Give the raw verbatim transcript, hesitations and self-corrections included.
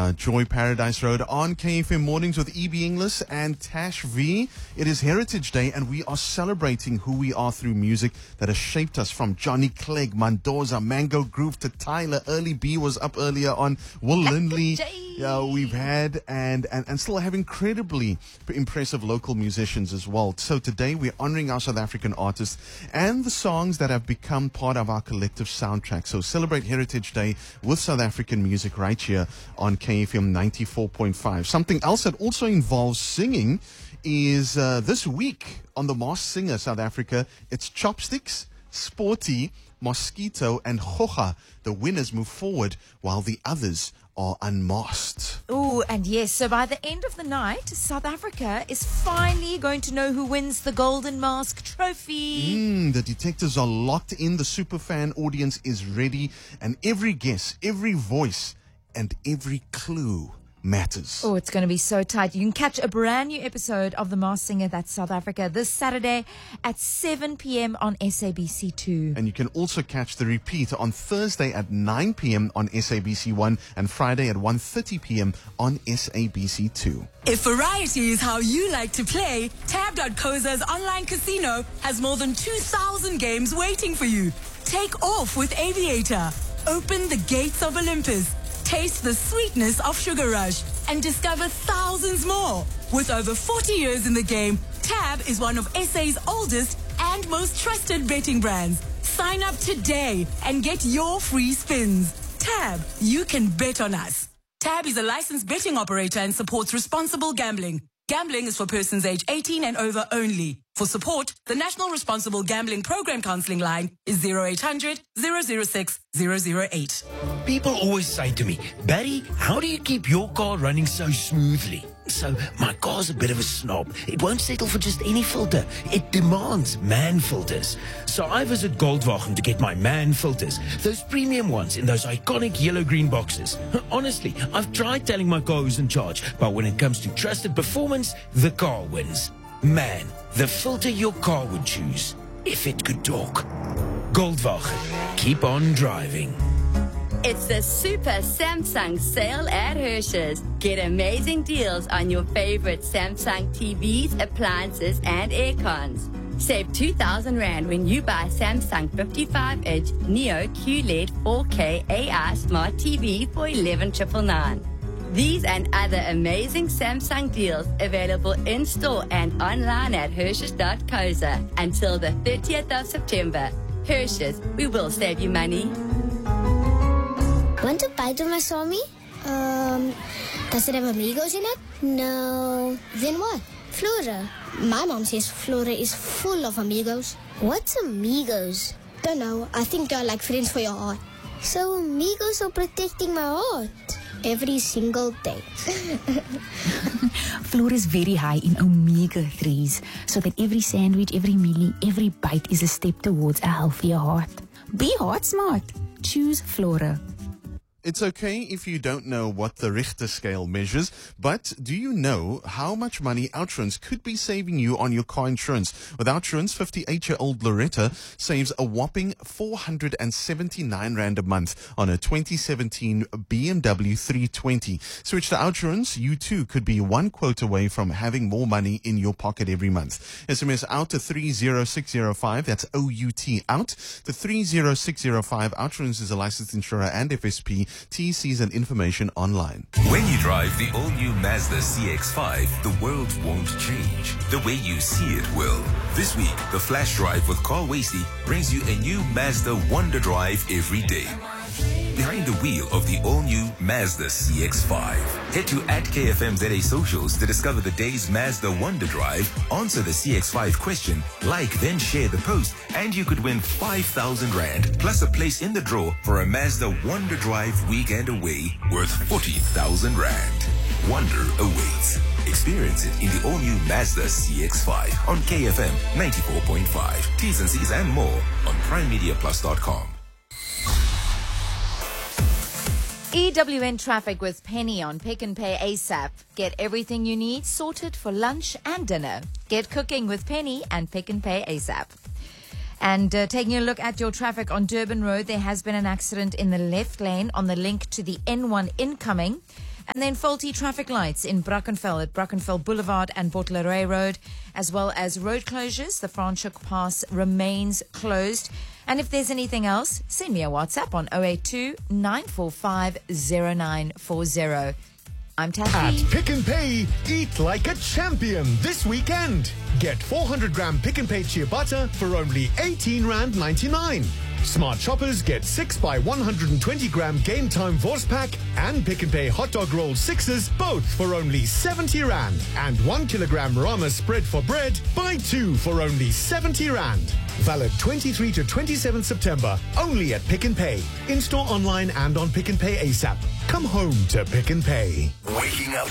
uh, Joy Paradise Road on K F M Mornings with E B Inglis and Tash V. It is Heritage Day, and we are celebrating who we are through music that has shaped us, from Johnny Clegg, Mendoza, Mango Groove to Tyler. Early B was up earlier on. Will Lindley. Yeah, we've had and, and, and still have incredibly impressive local musicians as well. So today we're honoring our South African artists and the songs that have become part of our collective soundtrack. So celebrate Heritage Day with South African music right here on K F M ninety-four point five. Something else that also involves singing is uh, this week on The Masked Singer South Africa. It's Chopsticks, Sporty, Mosquito and Hoja. The winners move forward while the others are unmasked. Oh, and yes, so by the end of the night, South Africa is finally going to know who wins the Golden Mask Trophy. Mm, the detectives are locked in, the superfan audience is ready, and every guess, every voice, and every clue matters. Oh, it's going to be so tight. You can catch a brand new episode of The Masked Singer, that's South Africa, this Saturday at seven p.m. on S A B C two. And you can also catch the repeat on Thursday at nine p.m. on S A B C one and Friday at one thirty p.m. on S A B C two. If variety is how you like to play, Tab dot co za's online casino has more than two thousand games waiting for you. Take off with Aviator. Open the gates of Olympus. Taste the sweetness of Sugar Rush and discover thousands more. With over forty years in the game, Tab is one of S A's oldest and most trusted betting brands. Sign up today and get your free spins. Tab, you can bet on us. Tab is a licensed betting operator and supports responsible gambling. Gambling is for persons age eighteen and over only. For support, the National Responsible Gambling Program Counseling line is zero eight hundred, zero zero six, zero zero eight. People always say to me, Barry, how do you keep your car running so smoothly? So my car's a bit of a snob. It won't settle for just any filter. It demands MAN filters. So I visit Goldwagen to get my MAN filters, those premium ones in those iconic yellow-green boxes. Honestly, I've tried telling my car who's in charge, but when it comes to trusted performance, the car wins. MAN, the filter your car would choose, if it could talk. Goldwagen, keep on driving. It's the Super Samsung sale at Hirsch's. Get amazing deals on your favorite Samsung T Vs, appliances, and aircons. Save two thousand rand when you buy Samsung fifty-five inch Neo Q L E D four K A I Smart T V for eleven thousand nine hundred ninety-nine. These and other amazing Samsung deals available in-store and online at Hirsch's dot co za until the thirtieth of September. Hirsch's, we will save you money. Want to bite of my Swami? Um, does it have amigos in it? No. Then what? Flora. My mom says Flora is full of amigos. What's amigos? Don't know. I think they're like friends for your heart. So amigos are protecting my heart every single day. Flora is very high in omega threes, so that every sandwich, every mealie, every bite is a step towards a healthier heart. Be heart smart. Choose Flora. It's okay if you don't know what the Richter scale measures, but do you know how much money Outrance could be saving you on your car insurance? With Outrance, fifty-eight-year-old Loretta saves a whopping four hundred seventy-nine rand a month on a twenty seventeen B M W three twenty. Switch to Outrance, you too could be one quote away from having more money in your pocket every month. S M S out to three zero six zero five, that's O U T out, to three zero six zero five. Outrance is a licensed insurer and F S P. T Cs and information online. When you drive the all-new Mazda C X five, the world won't change. The way you see it will. This week, the Flash Drive with Carl Wasey brings you a new Mazda Wonder Drive every day. Behind the wheel of the all-new Mazda C X five. Head to at K F M Z A socials to discover the day's Mazda Wonder Drive, answer the C X five question, like then share the post, and you could win five thousand rand plus a place in the draw for a Mazda Wonder Drive weekend away worth forty thousand rand. Wonder awaits. Experience it in the all-new Mazda C X five on K F M ninety-four point five. T's and C's and more on prime media plus dot com. E W N traffic with Penny on Pick and Pay ASAP. Get everything you need sorted for lunch and dinner. Get cooking with Penny and Pick and Pay ASAP. And uh, taking a look at your traffic on Durban Road, there has been an accident in the left lane on the link to the N one incoming. And then faulty traffic lights in Brackenfell at Brackenfell Boulevard and Bottleray Road, as well as road closures. The Franschhoek Pass remains closed. And if there's anything else, send me a WhatsApp on zero eight two, nine four five, zero nine four zero. I'm At Taffy. Pick and Pay, eat like a champion this weekend. Get four hundred gram Pick and Pay ciabatta for only eighteen rand ninety-nine. Smart shoppers get six by one hundred twenty gram Game Time Wors pack and Pick and Pay hot dog roll sixes, both for only seventy rand. And one kilogram Rama spread for bread, buy two for only seventy rand. Valid twenty-third to twenty-seventh September, only at Pick and Pay. In-store, online and on Pick and Pay ASAP. Come home to Pick and Pay. Waking up